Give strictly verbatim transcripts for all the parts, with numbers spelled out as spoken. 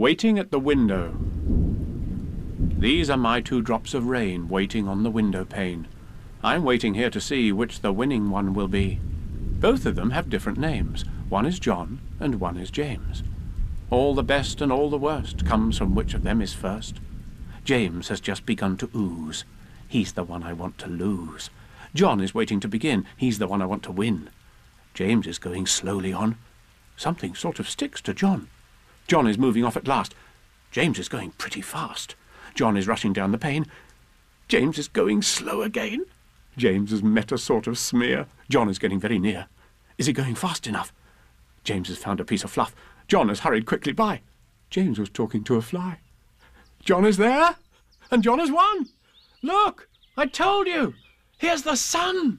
Waiting at the window. These are my two drops of rain waiting on the window pane. I'm waiting here to see which the winning one will be. Both of them have different names. One is John and one is James. All the best and all the worst comes from which of them is first. James has just begun to ooze. He's the one I want to lose. John is waiting to begin. He's the one I want to win. James is going slowly on. Something sort of sticks to John. John is moving off at last. James is going pretty fast. John is rushing down the pane. James is going slow again. James has met a sort of smear. John is getting very near. Is he going fast enough? James has found a piece of fluff. John has hurried quickly by. James was talking to a fly. John is there, and John has won. Look, I told you. Here's the sun.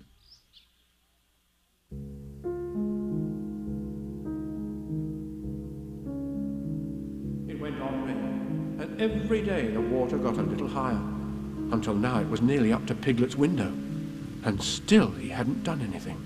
It went on raining, and every day the water got a little higher, until now it was nearly up to Piglet's window, and still he hadn't done anything.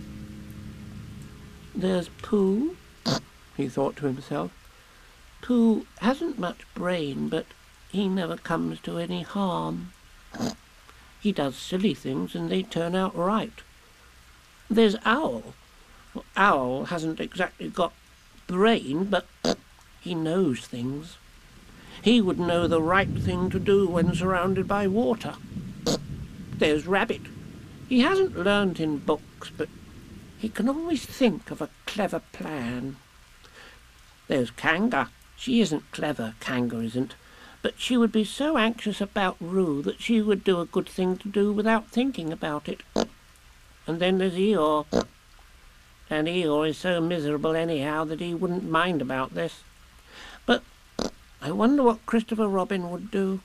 There's Pooh, he thought to himself. Pooh hasn't much brain, but he never comes to any harm. He does silly things and they turn out right. There's Owl. Well, Owl hasn't exactly got brain, but he knows things. He would know the right thing to do when surrounded by water. There's Rabbit. He hasn't learned in books, but he can always think of a clever plan. There's Kanga. She isn't clever, Kanga isn't, but she would be so anxious about Roo that she would do a good thing to do without thinking about it. And then there's Eeyore. And Eeyore is so miserable anyhow that he wouldn't mind about this. But I wonder what Christopher Robin would do.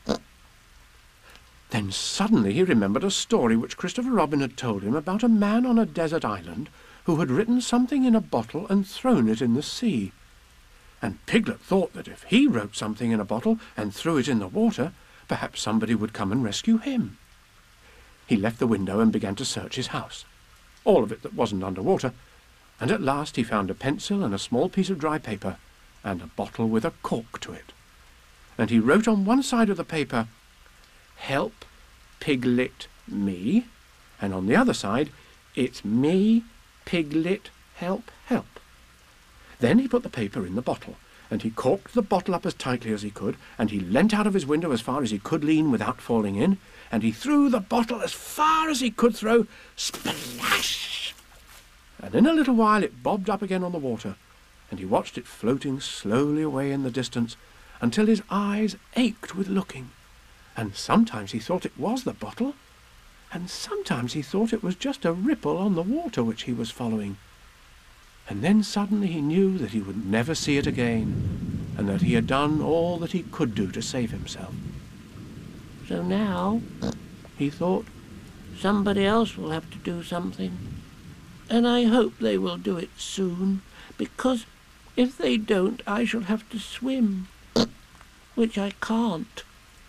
Then suddenly he remembered a story which Christopher Robin had told him about a man on a desert island who had written something in a bottle and thrown it in the sea. And Piglet thought that if he wrote something in a bottle and threw it in the water, perhaps somebody would come and rescue him. He left the window and began to search his house, all of it that wasn't under water, and at last he found a pencil and a small piece of dry paper and a bottle with a cork to it. And he wrote on one side of the paper, "Help Piglet me," and on the other side, "It's me, Piglet, help, help." Then he put the paper in the bottle, and he corked the bottle up as tightly as he could, and he leant out of his window as far as he could lean without falling in, and he threw the bottle as far as he could throw, splash! And in a little while it bobbed up again on the water, and he watched it floating slowly away in the distance until his eyes ached with looking, and sometimes he thought it was the bottle, and sometimes he thought it was just a ripple on the water which he was following. And then suddenly he knew that he would never see it again, and that he had done all that he could do to save himself. So now, he thought, somebody else will have to do something. And I hope they will do it soon, because if they don't, I shall have to swim, which I can't.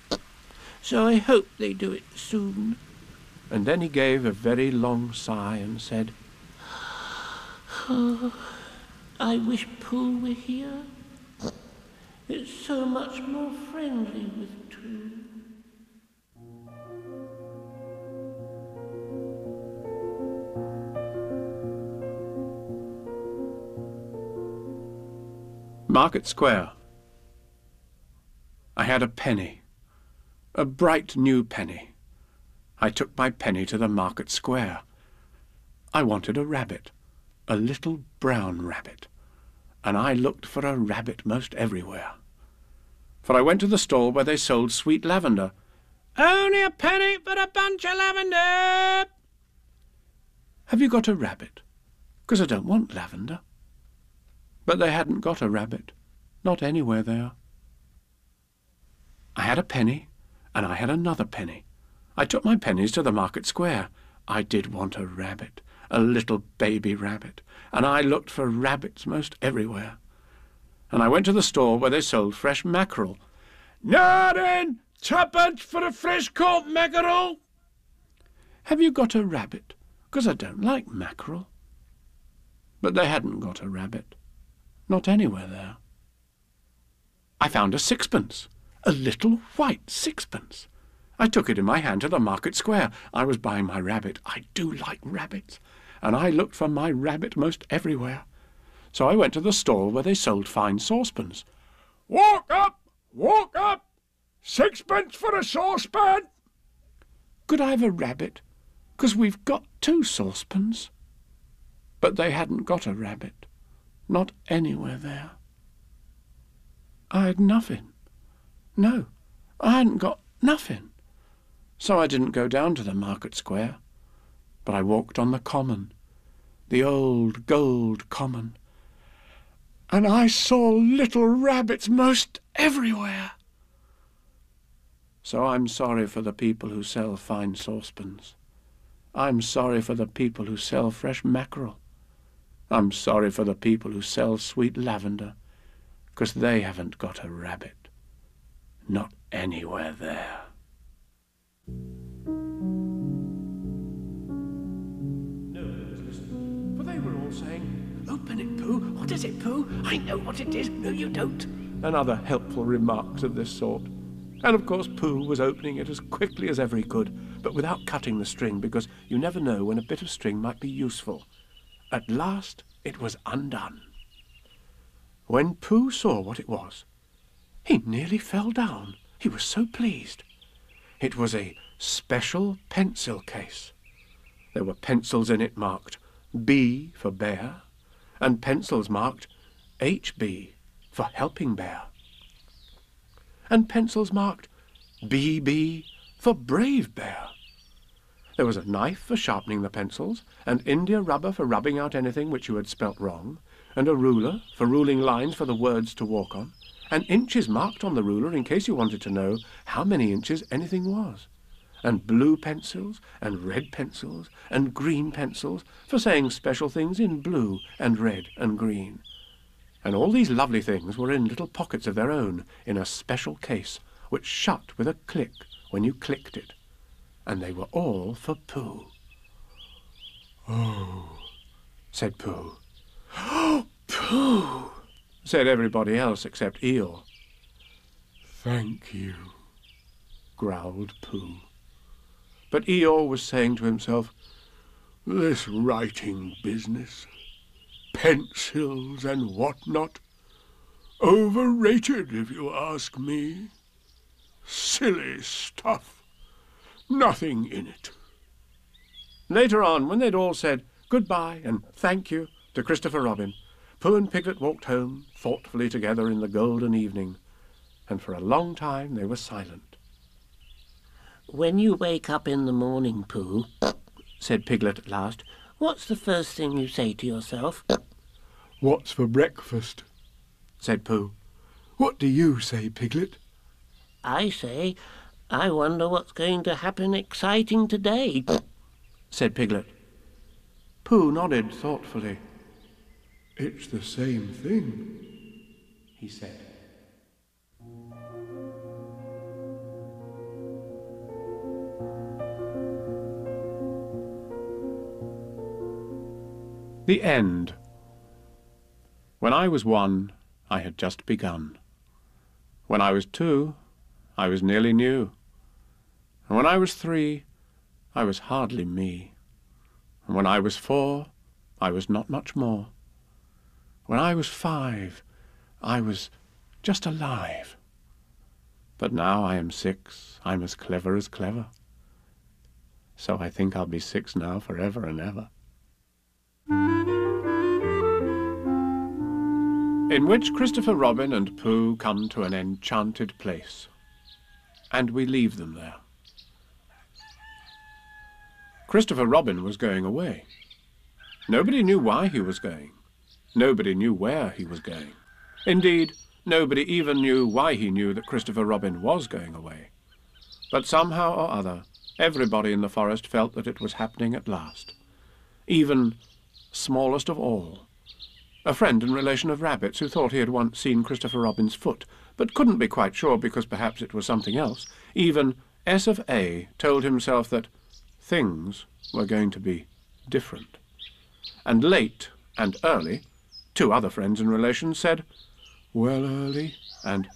So I hope they do it soon. And then he gave a very long sigh and said, Oh, I wish Pooh were here. It's so much more friendly with two. Market Square. I had a penny, a bright new penny. I took my penny to the market square. I wanted a rabbit, a little brown rabbit, and I looked for a rabbit most everywhere. For I went to the stall where they sold sweet lavender. "Only a penny for a bunch of lavender!" "Have you got a rabbit? 'Cause I don't want lavender." But they hadn't got a rabbit, not anywhere there. I had a penny, and I had another penny. I took my pennies to the market square. I did want a rabbit, a little baby rabbit, and I looked for rabbits most everywhere. And I went to the store where they sold fresh mackerel. "Nine twopence for a fresh-caught mackerel!" "Have you got a rabbit? 'Cause I don't like mackerel." But they hadn't got a rabbit, not anywhere there. I found a sixpence, a little white sixpence. I took it in my hand to the market square. I was buying my rabbit. I do like rabbits, and I looked for my rabbit most everywhere. So I went to the stall where they sold fine saucepans. "Walk up! Walk up! Sixpence for a saucepan!" Could I have a rabbit? 'Cause we've got two saucepans. But they hadn't got a rabbit, not anywhere there. I had nothing. No, I hadn't got nothing. So I didn't go down to the market square, but I walked on the common, the old gold common, and I saw little rabbits most everywhere. So I'm sorry for the people who sell fine saucepans. I'm sorry for the people who sell fresh mackerel. I'm sorry for the people who sell sweet lavender, 'cause they haven't got a rabbit. Not anywhere there. No one was listening, for they were all saying, "Open it, Pooh! What is it, Pooh? I know what it is! No, you don't!" and other helpful remarks of this sort. And of course Pooh was opening it as quickly as ever he could, but without cutting the string, because you never know when a bit of string might be useful. At last it was undone. When Pooh saw what it was, he nearly fell down. He was so pleased. It was a special pencil case. There were pencils in it marked B for bear, and pencils marked H B for helping bear, and pencils marked B B for brave bear. There was a knife for sharpening the pencils, and India rubber for rubbing out anything which you had spelt wrong, and a ruler for ruling lines for the words to walk on, and inches marked on the ruler in case you wanted to know how many inches anything was, and blue pencils, and red pencils, and green pencils for saying special things in blue and red and green. And all these lovely things were in little pockets of their own in a special case, which shut with a click when you clicked it. And they were all for Pooh. "Oh," said Pooh. "Oh, Pooh," said everybody else except Eeyore. "Thank you," growled Pooh. But Eeyore was saying to himself, "This writing business, pencils and what not, overrated if you ask me. Silly stuff. Nothing in it." Later on, when they'd all said goodbye and thank you to Christopher Robin, Pooh and Piglet walked home thoughtfully together in the golden evening, and for a long time they were silent. "When you wake up in the morning, Pooh," said Piglet at last, "what's the first thing you say to yourself?" "What's for breakfast?" said Pooh. "What do you say, Piglet?" "I say, I wonder what's going to happen exciting today," said Piglet. Pooh nodded thoughtfully. "It's the same thing," he said. The End. When I was one, I had just begun. When I was two, I was nearly new. And when I was three, I was hardly me. And when I was four, I was not much more. When I was five, I was just alive. But now I am six, I'm as clever as clever. So I think I'll be six now forever and ever. In which Christopher Robin and Pooh come to an enchanted place, and we leave them there. Christopher Robin was going away. Nobody knew why he was going. Nobody knew where he was going. Indeed, nobody even knew why he knew that Christopher Robin was going away. But somehow or other, everybody in the forest felt that it was happening at last. Even smallest of all, a friend and relation of Rabbit's, who thought he had once seen Christopher Robin's foot, but couldn't be quite sure because perhaps it was something else. Even S of A told himself that things were going to be different. And Late and Early, two other friends and relations, said, "Well, Early," and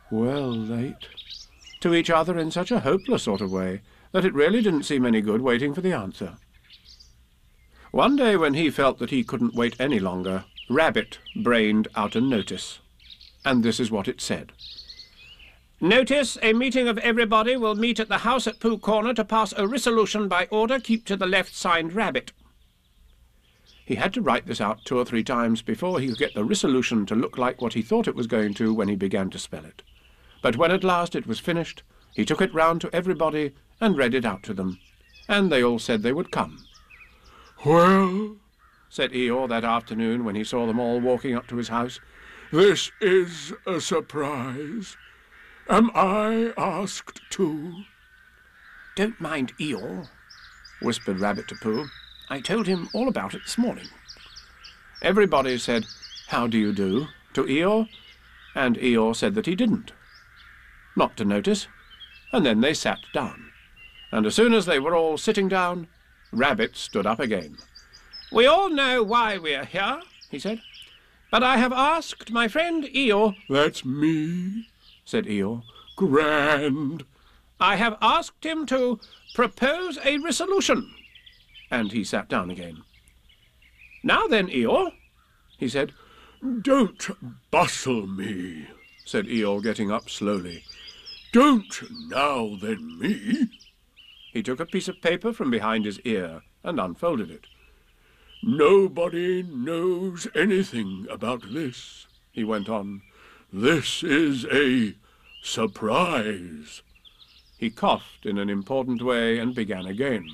well late, to each other in such a hopeless sort of way that it really didn't seem any good waiting for the answer. One day when he felt that he couldn't wait any longer, Rabbit brained out a notice, and this is what it said. "Notice, a meeting of everybody will meet at the house at Pooh Corner to pass a resolution by order keep to the left signed Rabbit." He had to write this out two or three times before he could get the resolution to look like what he thought it was going to when he began to spell it. But when at last it was finished, he took it round to everybody and read it out to them, and they all said they would come. "Well," said Eeyore that afternoon when he saw them all walking up to his house, "this is a surprise. Am I asked too?" "Don't mind Eeyore," whispered Rabbit to Pooh. "I told him all about it this morning." Everybody said, "How do you do?" to Eeyore, and Eeyore said that he didn't. Not to notice, and then they sat down. And as soon as they were all sitting down, Rabbit stood up again. "We all know why we're here," he said, "but I have asked my friend Eeyore—" "That's me," said Eeyore. "Grand." "I have asked him to propose a resolution." And he sat down again. "Now then, Eeyore," he said. "Don't bustle me," said Eeyore, getting up slowly. "Don't now then me." He took a piece of paper from behind his ear and unfolded it. "Nobody knows anything about this," he went on. "This is a surprise." He coughed in an important way and began again.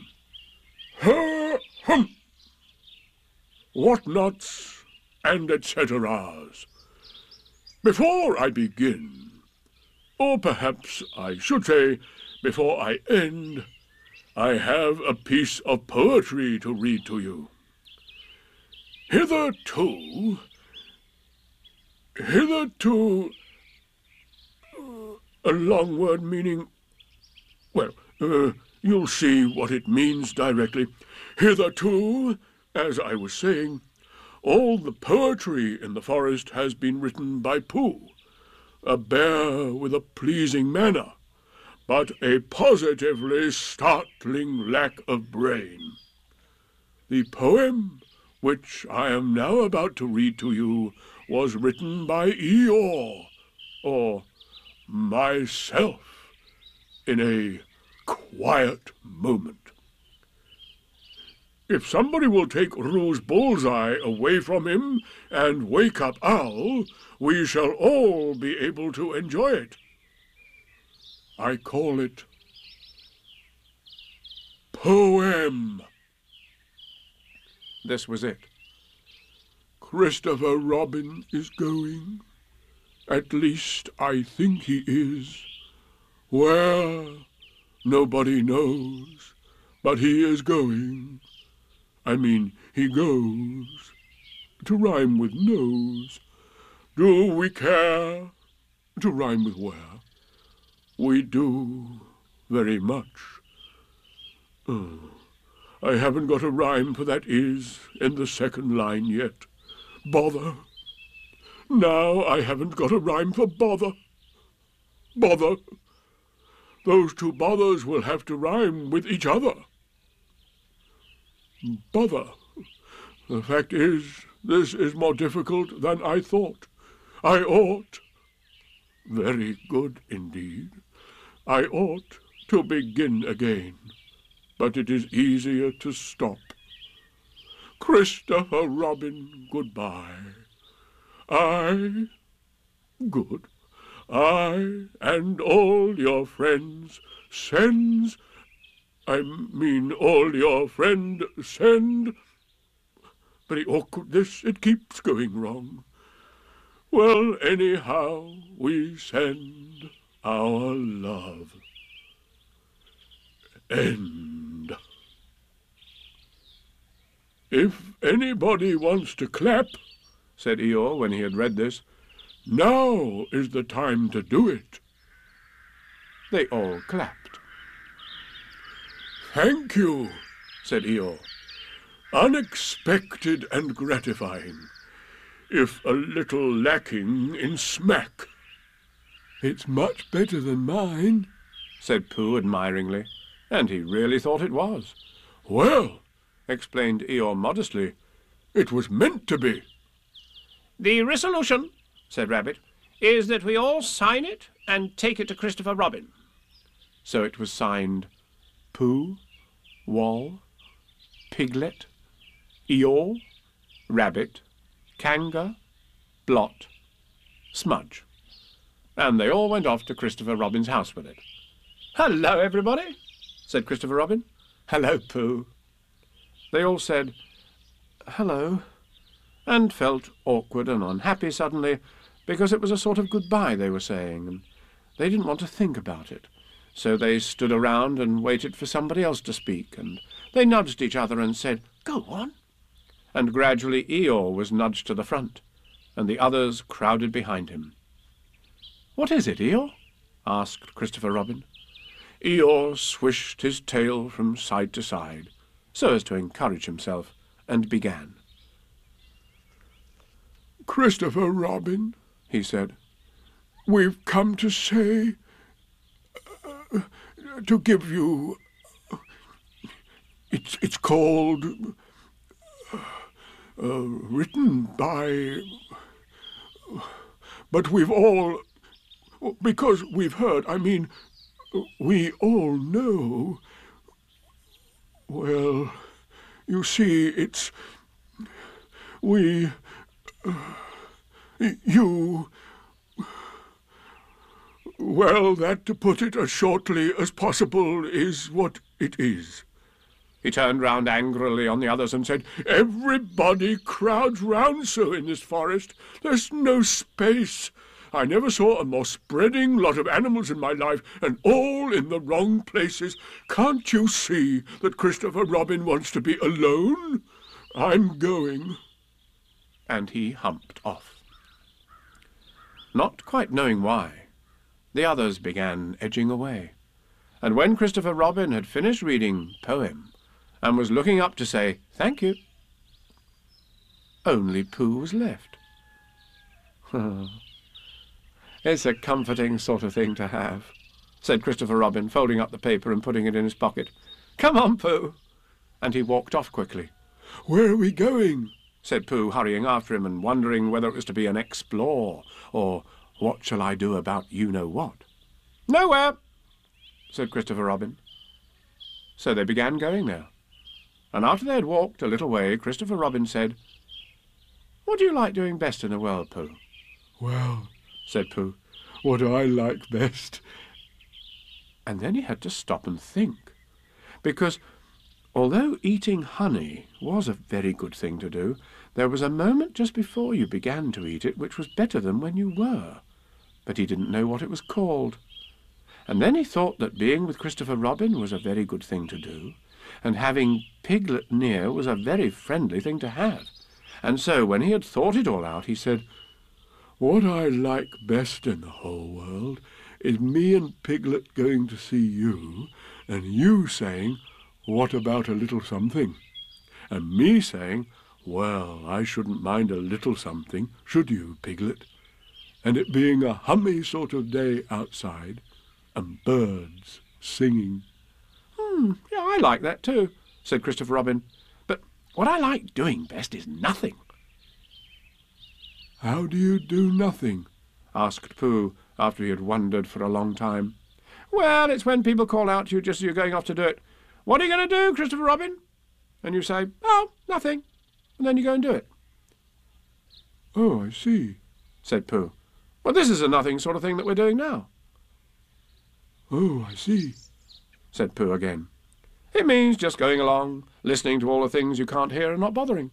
"Hum! Whatnots and et ceteras. Before I begin, or perhaps I should say before I end, I have a piece of poetry to read to you. Hitherto, hitherto, uh, a long word meaning, well, uh, you'll see what it means directly. Hitherto, as I was saying, all the poetry in the forest has been written by Pooh, a bear with a pleasing manner, but a positively startling lack of brain. The poem which I am now about to read to you was written by Eeyore, or myself, in a quiet moment. If somebody will take Rouge Bullseye away from him and wake up Owl, we shall all be able to enjoy it. I call it Poem. This was it. Christopher Robin is going. At least I think he is. Where? Nobody knows. But he is going. I mean, he goes. To rhyme with nose. Do we care? To rhyme with where? We do very much. Oh, I haven't got a rhyme for that is in the second line yet. Bother. Now I haven't got a rhyme for bother. Bother. Those two bothers will have to rhyme with each other. Bother. The fact is, this is more difficult than I thought. I ought, very good indeed, I ought to begin again, but it is easier to stop. Christopher Robin, goodbye. I, good, I and all your friends sends, I mean all your friend send, very awkward this, it keeps going wrong. Well, anyhow, we send our love. End. If anybody wants to clap, said Eeyore when he had read this, now is the time to do it. They all clapped. Thank you, said Eeyore. Unexpected and gratifying, if a little lacking in smack. It's much better than mine, said Pooh admiringly, and he really thought it was. Well, explained Eeyore modestly, it was meant to be. The resolution, said Rabbit, is that we all sign it and take it to Christopher Robin. So it was signed Pooh, Wall, Piglet, Eeyore, Rabbit, Kanga, Blot, Smudge. And they all went off to Christopher Robin's house with it. "Hello, everybody," said Christopher Robin. "Hello, Pooh." They all said, "Hello," and felt awkward and unhappy suddenly, because it was a sort of goodbye they were saying, and they didn't want to think about it. So they stood around and waited for somebody else to speak, and they nudged each other and said, "Go on." And gradually Eeyore was nudged to the front, and the others crowded behind him. "What is it, Eeyore?" asked Christopher Robin. Eeyore swished his tail from side to side, so as to encourage himself, and began. "Christopher Robin," he said, "we've come to say, uh, to give you, uh, it's, it's called, uh, uh, written by, but we've all, because we've heard, I mean, we all know, well, you see, it's, we, uh, you, well, that, to put it as shortly as possible, is what it is." He turned round angrily on the others and said, "Everybody crowds round so in this forest. There's no space. I never saw a more spreading lot of animals in my life, and all in the wrong places. Can't you see that Christopher Robin wants to be alone? I'm going." And he humped off. Not quite knowing why, the others began edging away, and when Christopher Robin had finished reading Poem and was looking up to say "Thank you," only Pooh was left. "It's a comforting sort of thing to have," said Christopher Robin, folding up the paper and putting it in his pocket. "Come on, Pooh." And he walked off quickly. "Where are we going?" said Pooh, hurrying after him and wondering whether it was to be an explore or what shall I do about you-know-what. "Nowhere," said Christopher Robin. So they began going there, and after they had walked a little way, Christopher Robin said, "What do you like doing best in the world, Pooh?" "Well," said Pooh, "what I like best." And then he had to stop and think, because although eating honey was a very good thing to do, there was a moment just before you began to eat it which was better than when you were, but he didn't know what it was called. And then he thought that being with Christopher Robin was a very good thing to do, and having Piglet near was a very friendly thing to have. And so when he had thought it all out, he said, "What I like best in the whole world is me and Piglet going to see you, and you saying, 'What about a little something?' and me saying, 'Well, I shouldn't mind a little something, should you, Piglet?' and it being a hummy sort of day outside, and birds singing." "Hmm, yeah, I like that too," said Christopher Robin. "But what I like doing best is nothing." "How do you do nothing?" asked Pooh, after he had wondered for a long time. "Well, it's when people call out to you just as you're going off to do it. 'What are you going to do, Christopher Robin?' And you say, 'Oh, nothing,' and then you go and do it." "Oh, I see," said Pooh. "Well, this is a nothing sort of thing that we're doing now." "Oh, I see," said Pooh again. "It means just going along, listening to all the things you can't hear and not bothering."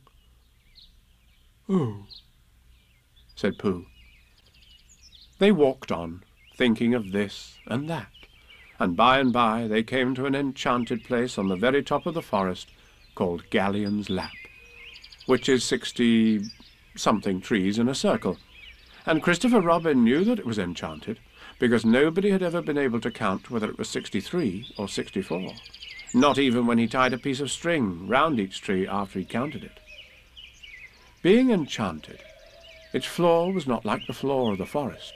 "Oh," said Pooh. They walked on, thinking of this and that, and by and by they came to an enchanted place on the very top of the forest called Galleon's Lap, which is sixty-something trees in a circle, and Christopher Robin knew that it was enchanted, because nobody had ever been able to count whether it was sixty-three or sixty-four, not even when he tied a piece of string round each tree after he counted it. Being enchanted, its floor was not like the floor of the forest.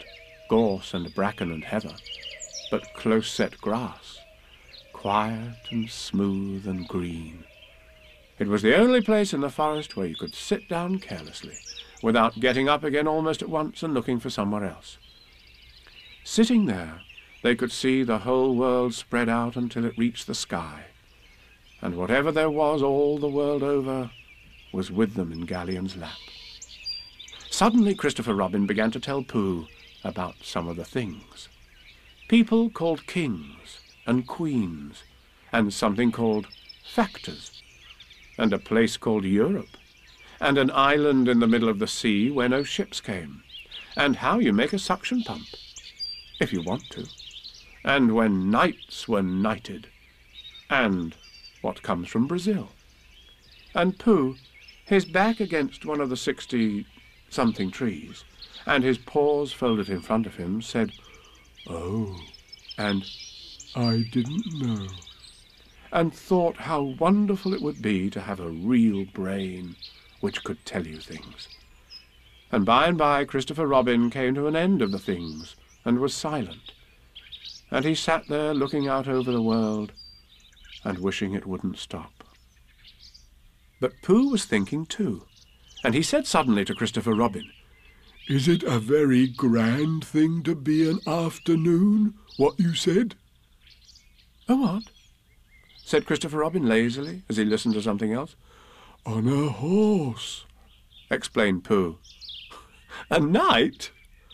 gorse and bracken and heather, but close-set grass, quiet and smooth and green. It was the only place in the forest where you could sit down carelessly, without getting up again almost at once and looking for somewhere else. Sitting there, they could see the whole world spread out until it reached the sky, and whatever there was all the world over was with them in Galleon's lap. Suddenly Christopher Robin began to tell Pooh about some of the things. People called kings and queens, and something called factors, and a place called Europe, and an island in the middle of the sea where no ships came, and how you make a suction pump, if you want to, and when knights were knighted, and what comes from Brazil. And Pooh, his back against one of the sixty-something trees, and his paws folded in front of him, said, "Oh, and I didn't know." and thought how wonderful it would be to have a real brain which could tell you things. And by and by Christopher Robin came to an end of the things and was silent, and he sat there looking out over the world and wishing it wouldn't stop. But Pooh was thinking too, and he said suddenly to Christopher Robin, "Is it a very grand thing to be an afternoon, what you said?" "A what?" said Christopher Robin lazily, as he listened to something else. "On a horse," explained Pooh. "A knight?"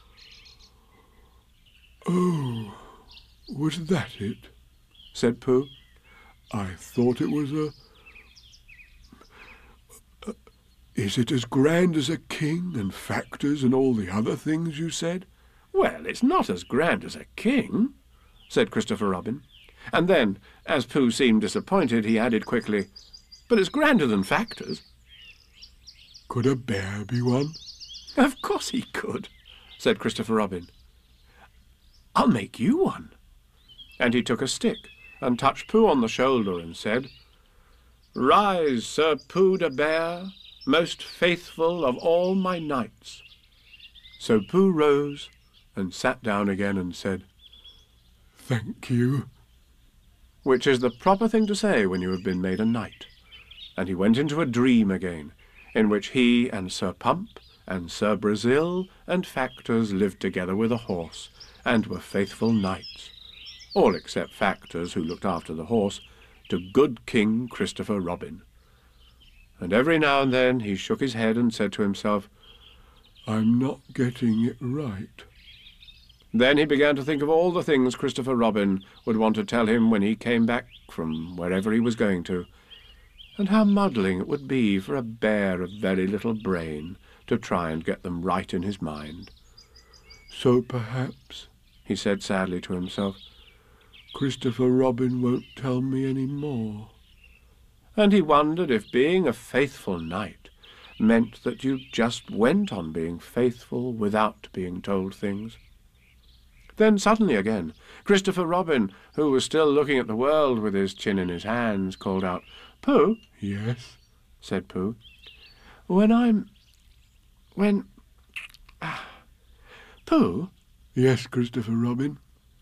"Oh, was that it?" said Pooh. "I thought it was a... a... Is it as grand as a king and factors and all the other things you said?" "Well, it's not as grand as a king," said Christopher Robin. And then, as Pooh seemed disappointed, he added quickly, "But it's grander than factors." "Could a bear be one?" "Of course he could," said Christopher Robin. "I'll make you one." And he took a stick and touched Pooh on the shoulder and said, "Rise, Sir Pooh the Bear, most faithful of all my knights." So Pooh rose and sat down again and said, "Thank you," which is the proper thing to say when you have been made a knight. And he went into a dream again, in which he and Sir Pump and Sir Brazil and Factors lived together with a horse, and were faithful knights, all except Factors, who looked after the horse, to good King Christopher Robin. And every now and then he shook his head and said to himself, "I'm not getting it right." Then he began to think of all the things Christopher Robin would want to tell him when he came back from wherever he was going to, and how muddling it would be for a bear of very little brain to try and get them right in his mind. "So perhaps," he said sadly to himself, "Christopher Robin won't tell me any more." And he wondered if being a faithful knight meant that you just went on being faithful without being told things. Then suddenly again, Christopher Robin, who was still looking at the world with his chin in his hands, called out, "Pooh!" "Yes?" said Pooh. "When I'm... when... Ah, Pooh, "Yes, Christopher Robin?"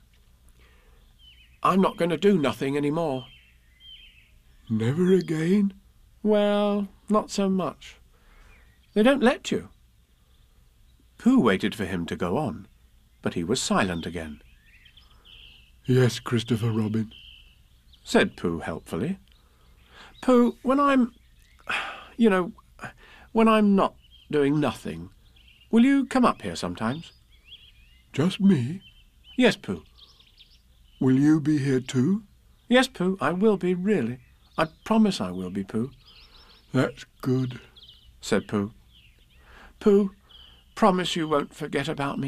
I'm not going to do nothing any more." "Never again?" "Well, not so much. They don't let you." Pooh waited for him to go on, but he was silent again. "Yes, Christopher Robin?" said Pooh helpfully. "Pooh, when I'm... you know, when I'm not doing nothing, will you come up here sometimes?" "Just me? "Yes, Pooh." Will you be here too?" "Yes, Pooh, I will be, really. I promise I will be, Pooh." "That's good," said Pooh. "Pooh, promise you won't forget about me."